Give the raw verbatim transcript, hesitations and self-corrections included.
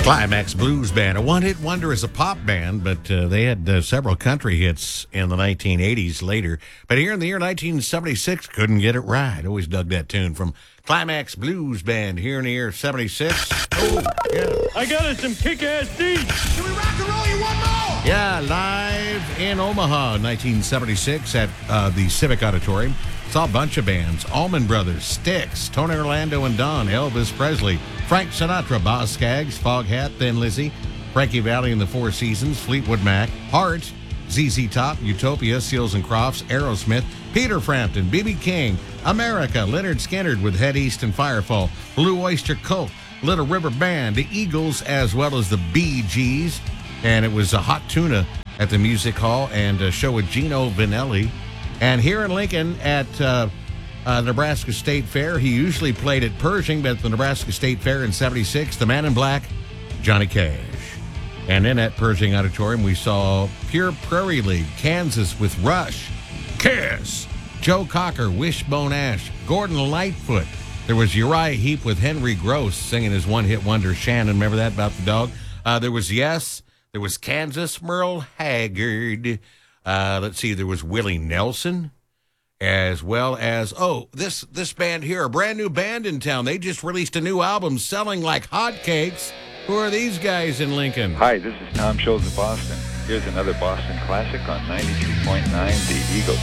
Climax Blues Band, a one-hit wonder as a pop band, but uh, they had uh, several country hits in the nineteen eighties later. But here in the year nineteen seventy-six, couldn't get it right. Always dug that tune from Climax Blues Band here in the year seventy-six. Oh, yeah. I got us some kick-ass D. Can we rock and roll you one more? Yeah, live in Omaha, nineteen seventy-six at uh, the Civic Auditorium. Saw a bunch of bands. Allman Brothers, Styx, Tony Orlando and Don, Elvis Presley, Frank Sinatra, Boz Scaggs, Foghat, Thin Lizzy, Frankie Valli and the Four Seasons, Fleetwood Mac, Heart, Z Z Top, Utopia, Seals and Crofts, Aerosmith, Peter Frampton, B B King, America, Leonard Skinner with Head East and Firefall, Blue Oyster Cult, Little River Band, the Eagles, as well as the Bee Gees. And it was a Hot Tuna at the Music Hall and a show with Gino Vanelli. And here in Lincoln at uh, uh, Nebraska State Fair, he usually played at Pershing, but at the Nebraska State Fair in seventy-six, the Man in Black, Johnny Cash. And then at Pershing Auditorium, we saw Pure Prairie League, Kansas with Rush, Kiss, Joe Cocker, Wishbone Ash, Gordon Lightfoot. There was Uriah Heep with Henry Gross singing his one-hit wonder, Shannon. Remember that about the dog? Uh, there was Yes. There was Kansas, Merle Haggard. Uh, let's see, there was Willie Nelson, as well as, oh, this this band here, a brand new band in town. They just released a new album selling like hotcakes. Who are these guys in Lincoln? Hi, this is Tom Schultz of Boston. Here's another Boston classic on ninety-two point nine The Eagle.